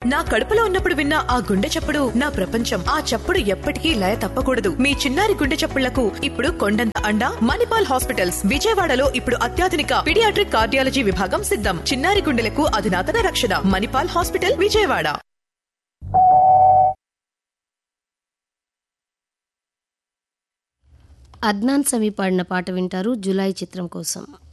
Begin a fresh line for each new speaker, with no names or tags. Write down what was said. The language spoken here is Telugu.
నా కడుపులో ఉన్నప్పుడు విన్న ఆ గుండె చప్పుడు నా ప్రపంచం. ఆ చప్పుడు ఎప్పటికీ లయ తప్పకూడదు. మీ చిన్నారి గుండె చప్పుళ్లకు ఇప్పుడు కొండంత అండ మణిపాల్ హాస్పిటల్స్. విజయవాడలో ఇప్పుడు అత్యాధునిక పీడియాట్రిక్ కార్డియాలజీ విభాగం సిద్ధం. చిన్నారి గుండెలకు అధునాతన రక్షణ. మణిపాల్ హాస్పిటల్, విజయవాడ.
అద్నాన్ సమీ పాడిన పాట వింటారు. జులై చిత్రం కోసం.